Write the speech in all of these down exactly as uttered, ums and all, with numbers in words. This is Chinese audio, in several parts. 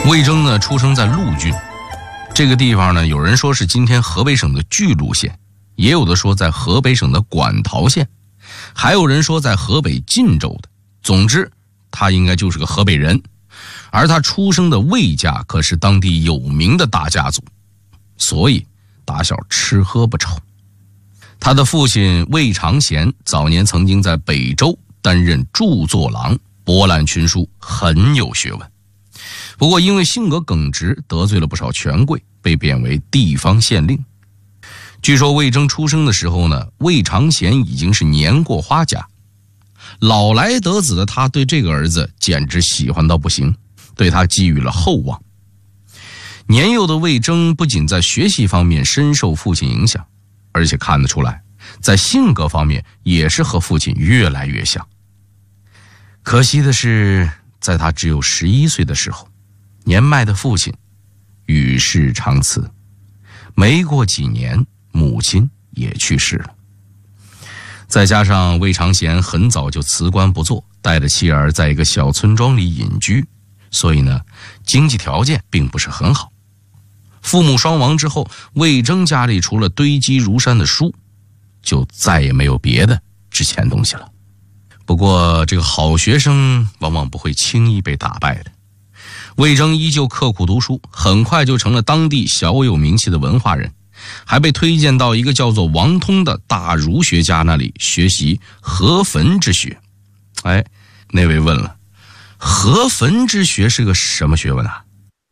魏征呢，出生在陆郡，这个地方呢，有人说是今天河北省的巨鹿县，也有的说在河北省的馆陶县，还有人说在河北晋州的。总之，他应该就是个河北人。而他出生的魏家可是当地有名的大家族，所以打小吃喝不愁。他的父亲魏长贤早年曾经在北周担任著作郎，博览群书，很有学问。不过因为性格耿直，得罪了不少权贵，被贬为地方县令。据说魏征出生的时候呢，魏长贤已经是年过花甲，老来得子的他对这个儿子简直喜欢到不行，对他寄予了厚望。年幼的魏征不仅在学习方面深受父亲影响，而且看得出来，在性格方面也是和父亲越来越像。可惜的是，在他只有十一岁的时候，年迈的父亲与世长辞，没过几年，母亲也去世了。再加上魏长贤很早就辞官不做，带着妻儿在一个小村庄里隐居，所以呢，经济条件并不是很好。父母双亡之后，魏征家里除了堆积如山的书，就再也没有别的值钱东西了。不过这个好学生往往不会轻易被打败的。魏征依旧刻苦读书，很快就成了当地小有名气的文化人，还被推荐到一个叫做王通的大儒学家那里学习合坟之学。哎，那位问了，合坟之学是个什么学问啊？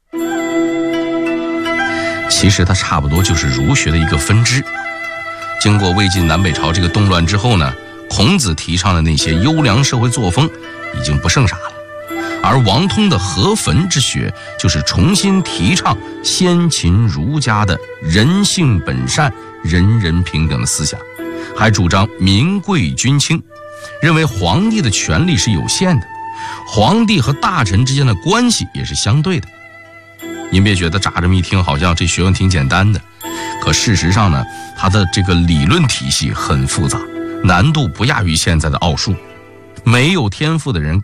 其实它差不多就是儒学的一个分支。经过魏晋南北朝这个动乱之后呢，孔子提倡的那些优良社会作风已经不剩啥了，而王通的合坟之学就是重新提倡先秦儒家的人性本善、人人平等的思想，还主张民贵君轻，认为皇帝的权力是有限的，皇帝和大臣之间的关系也是相对的。您别觉得乍这么一听好像这学问挺简单的，可事实上呢，它的这个理论体系很复杂，难度不亚于现在的奥数。没有天赋的人